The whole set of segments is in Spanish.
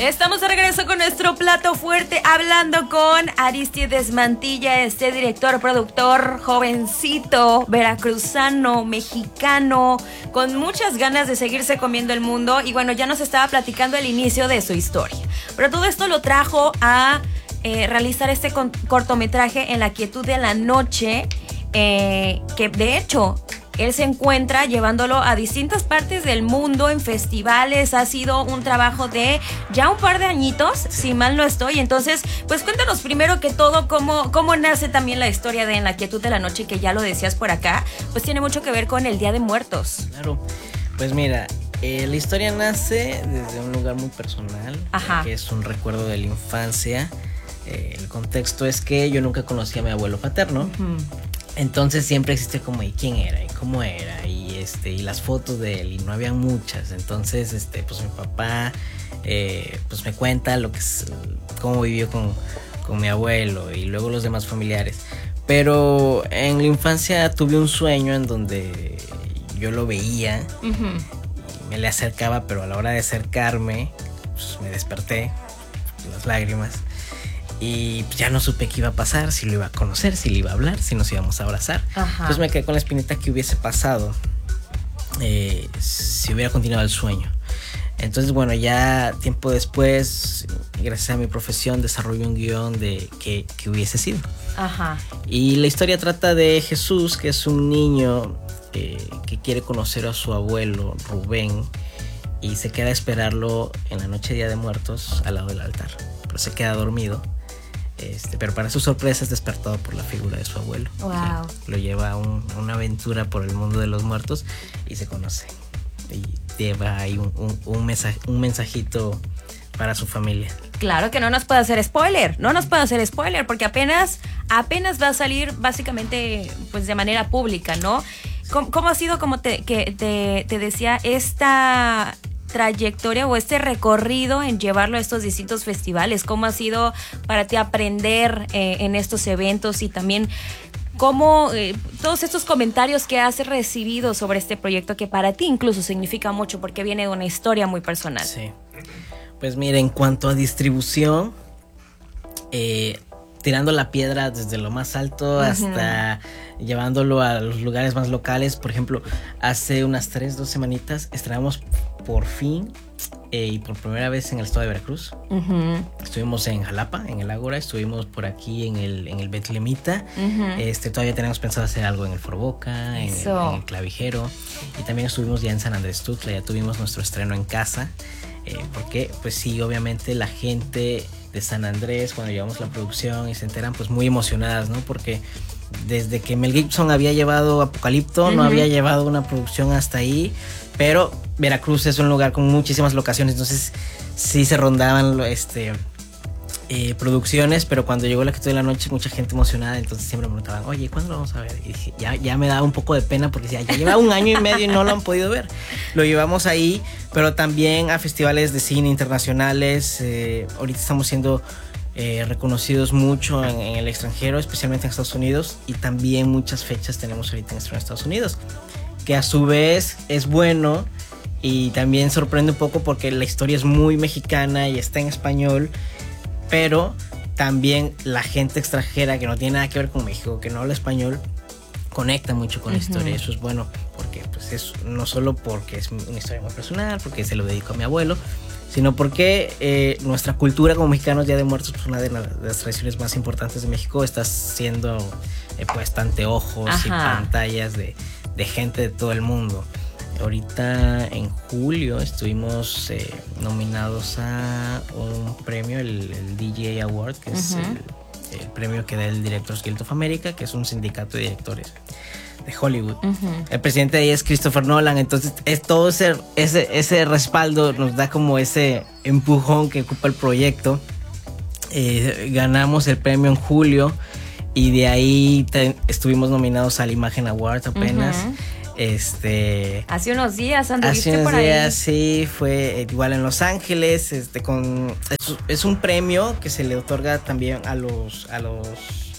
Estamos de regreso con nuestro plato fuerte, hablando con Arístides Mantilla, director, productor, jovencito, veracruzano, mexicano, con muchas ganas de seguirse comiendo el mundo. Y bueno, ya nos estaba platicando el inicio de su historia. Pero todo esto lo trajo a realizar este cortometraje en la quietud de la noche, que de hecho él se encuentra llevándolo a distintas partes del mundo, en festivales. Ha sido un trabajo de ya un par de añitos, si mal no estoy. Entonces, pues cuéntanos primero que todo cómo nace también la historia de En la quietud de la noche, que ya lo decías por acá, pues tiene mucho que ver con el Día de Muertos. Claro, pues mira, la historia nace desde un lugar muy personal, que es un recuerdo de la infancia. El contexto es que yo nunca conocí a mi abuelo paterno. Entonces siempre existe como, ¿y quién era? ¿Y cómo era? Y las fotos de él, y no había muchas. Entonces, pues mi papá, pues me cuenta cómo vivió con mi abuelo y luego los demás familiares. Pero en la infancia tuve un sueño en donde yo lo veía, y me le acercaba, pero a la hora de acercarme, pues me desperté, las lágrimas. Y ya no supe qué iba a pasar, si lo iba a conocer, si le iba a hablar, si nos íbamos a abrazar. Entonces me quedé con la espinita que hubiese pasado si hubiera continuado el sueño. Entonces, bueno, ya tiempo después, gracias a mi profesión, desarrollé un guión de que hubiese sido. Y la historia trata de Jesús, que es un niño que quiere conocer a su abuelo, Rubén, y se queda a esperarlo en la noche de Día de Muertos al lado del altar. Pero se queda dormido. Pero para su sorpresa es despertado por la figura de su abuelo. Wow. Lo lleva a una aventura por el mundo de los muertos y se conoce. Y lleva ahí un mensajito para su familia. Claro que no nos puede hacer spoiler, porque apenas va a salir básicamente pues de manera pública, ¿no? ¿Cómo ha sido, como te decía, esta trayectoria o este recorrido en llevarlo a estos distintos festivales? ¿Cómo ha sido para ti aprender en estos eventos, y también cómo todos estos comentarios que has recibido sobre este proyecto, que para ti incluso significa mucho porque viene de una historia muy personal? Sí, pues mira, en cuanto a distribución, tirando la piedra desde lo más alto hasta llevándolo a los lugares más locales. Por ejemplo, hace unas 2 semanitas estrenamos por fin y por primera vez en el estado de Veracruz. Estuvimos en Jalapa, en el Ágora, estuvimos por aquí en el Betlemita. Todavía tenemos pensado hacer algo en el Forboca, en el Clavijero, y también estuvimos ya en San Andrés Tuxtla. Ya tuvimos nuestro estreno en casa, porque pues sí, obviamente la gente de San Andrés, cuando llevamos la producción y se enteran, pues muy emocionadas, ¿no? Porque desde que Mel Gibson había llevado Apocalipto, no había llevado una producción hasta ahí. Pero Veracruz es un lugar con muchísimas locaciones, entonces sí se rondaban producciones. Pero cuando llegó La quietud de la noche, mucha gente emocionada, entonces siempre me preguntaban, oye, ¿cuándo lo vamos a ver? Y dije, ya me daba un poco de pena, porque ya lleva 1 año y medio y no lo han podido ver. Lo llevamos ahí, pero también a festivales de cine internacionales. Ahorita estamos siendo reconocidos mucho en el extranjero, especialmente en Estados Unidos, y también muchas fechas tenemos ahorita en Estados Unidos, que a su vez es bueno. Y también sorprende un poco porque la historia es muy mexicana y está en español, pero también la gente extranjera que no tiene nada que ver con México, que no habla español, conecta mucho con la historia. Eso es bueno, porque pues es no solo porque es una historia muy personal, porque se lo dedico a mi abuelo, sino porque nuestra cultura como mexicanos, Día de Muertos, pues una de las tradiciones más importantes de México, está siendo puesta ante ojos y pantallas de gente de todo el mundo. Ahorita en julio estuvimos nominados a un premio, el DJ Award, que es el premio que da el Directors Guild of America, que es un sindicato de directores de Hollywood. El presidente de ahí es Christopher Nolan. Entonces es todo ese respaldo nos da como ese empujón que ocupa el proyecto. Ganamos el premio en julio y de ahí estuvimos nominados al Imagen Award apenas. Hace unos días anduviste por ahí. Días, sí, fue igual en Los Ángeles. Es un premio que se le otorga también a los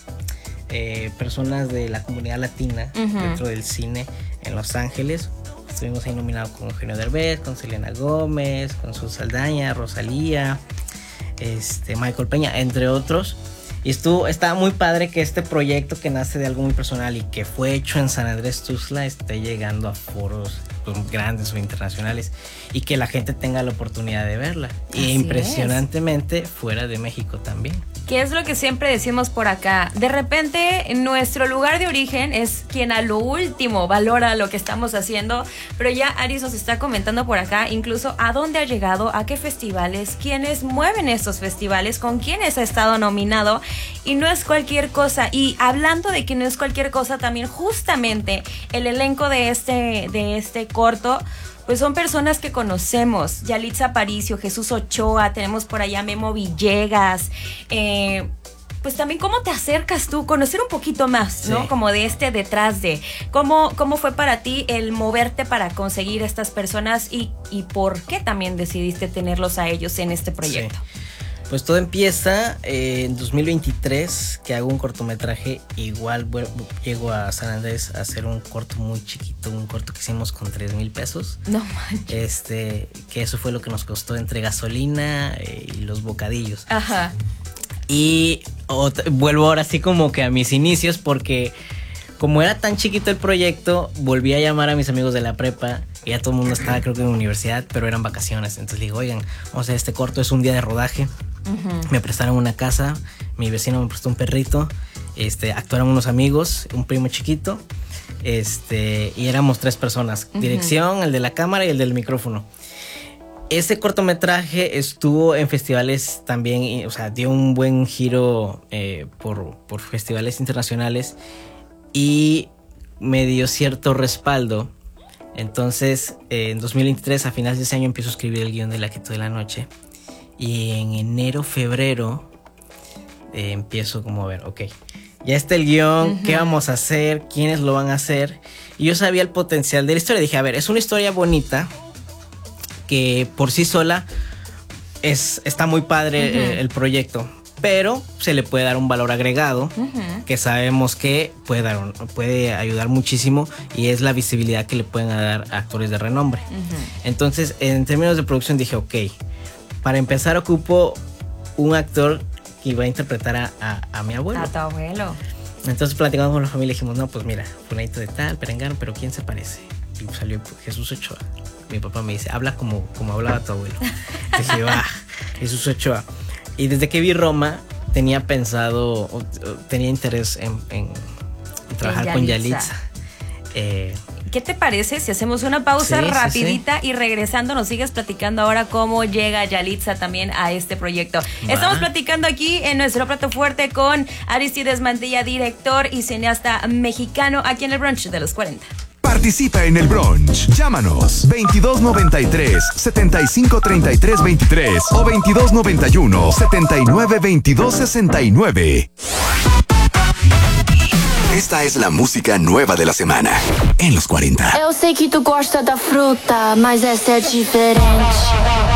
personas de la comunidad latina dentro del cine en Los Ángeles. Estuvimos ahí nominados con Eugenio Derbez, con Selena Gómez, con Sus Saldaña, Rosalía, Michael Peña, entre otros. Y está muy padre que este proyecto que nace de algo muy personal y que fue hecho en San Andrés Tuxtla esté llegando a foros grandes o internacionales y que la gente tenga la oportunidad de verla. Y impresionantemente fuera de México también. Que es lo que siempre decimos por acá. De repente, nuestro lugar de origen es quien a lo último valora lo que estamos haciendo, pero ya Aris nos está comentando por acá incluso a dónde ha llegado, a qué festivales, quiénes mueven estos festivales, con quiénes ha estado nominado, y no es cualquier cosa. Y hablando de que no es cualquier cosa, también justamente el elenco de este corto, pues son personas que conocemos. Yalitza Aparicio, Jesús Ochoa, tenemos por allá Memo Villegas. Pues también cómo te acercas tú, conocer un poquito más, ¿no? Sí. Como de detrás de. ¿Cómo fue para ti el moverte para conseguir estas personas y por qué también decidiste tenerlos a ellos en este proyecto? Sí. Pues todo empieza en 2023, que hago un cortometraje. Igual llego a San Andrés a hacer un corto muy chiquito, un corto que hicimos con 3,000 pesos. No manches. Que eso fue lo que nos costó entre gasolina y los bocadillos. Ajá. Y vuelvo ahora sí como que a mis inicios, porque como era tan chiquito el proyecto, volví a llamar a mis amigos de la prepa. Y ya todo el mundo estaba, creo que en la universidad, pero eran vacaciones. Entonces le digo, oigan, vamos a hacer este corto, es un día de rodaje. Uh-huh. Me prestaron una casa, mi vecino me prestó un perrito, actuaron unos amigos, un primo chiquito, y éramos 3 personas. Uh-huh. Dirección, el de la cámara y el del micrófono. Ese cortometraje estuvo en festivales también, o sea, dio un buen giro por festivales internacionales y me dio cierto respaldo. Entonces, en 2023, a finales de ese año, empiezo a escribir el guión de La Quietud de la Noche. Y en enero, febrero, empiezo como a ver, ok, ya está el guión, uh-huh. ¿Qué vamos a hacer? ¿Quiénes lo van a hacer? Y yo sabía el potencial de la historia. Dije, a ver, es una historia bonita que por sí sola está muy padre, uh-huh. El proyecto, pero se le puede dar un valor agregado, uh-huh. Que sabemos que puede ayudar muchísimo, y es la visibilidad que le pueden dar a actores de renombre. Uh-huh. Entonces, en términos de producción dije, ok, para empezar ocupo un actor que iba a interpretar a mi abuelo. A tu abuelo. Entonces, platicando con la familia, dijimos, no, pues mira, fulanito de tal, perengano, pero ¿quién se parece? Y salió Jesús Ochoa. Mi papá me dice, habla como hablaba tu abuelo. Dije, Jesús Ochoa. Y desde que vi Roma, tenía interés en trabajar con Yalitza. ¿Qué te parece si hacemos una pausa rapidita y regresando nos sigues platicando ahora cómo llega Yalitza también a este proyecto? Estamos platicando aquí en nuestro plato fuerte con Aristides Mantilla, director y cineasta mexicano, aquí en el Brunch de los 40. Participa en el brunch. Llámanos 2293-753323 o 2291-792269. Esta es la música nueva de la semana en los 40. Eu sei que tu gosta da fruta, mas essa é diferente.